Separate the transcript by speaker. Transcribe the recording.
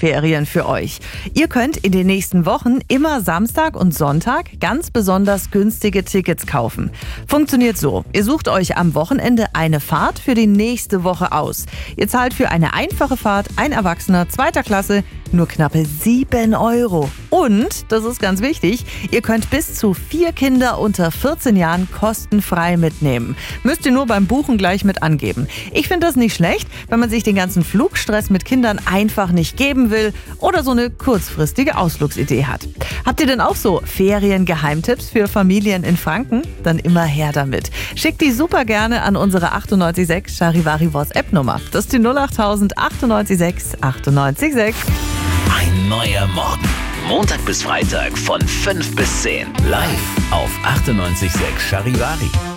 Speaker 1: Weihnachtsferien für euch. Ihr könnt in den nächsten Wochen immer Samstag und Sonntag ganz besonders günstige Tickets kaufen. Funktioniert so: Ihr sucht euch am Wochenende eine Fahrt für die nächste Woche aus. Ihr zahlt für eine einfache Fahrt, ein Erwachsener 2. Klasse, nur knappe 7 €. Und, das ist ganz wichtig, ihr könnt bis zu 4 Kinder unter 14 Jahren kostenfrei mitnehmen. Müsst ihr nur beim Buchen gleich mit angeben. Ich finde das nicht schlecht, wenn man sich den ganzen Flugstress mit Kindern einfach nicht geben will oder so eine kurzfristige Ausflugsidee hat. Habt ihr denn auch so Ferien-Geheimtipps für Familien in Franken? Dann immer her damit. Schickt die super gerne an unsere 986 Charivari WhatsApp-Nummer. Das ist die 08000 986 986.
Speaker 2: Ein neuer Morgen. Montag bis Freitag von 5 bis 10. Live auf 98.6 Charivari.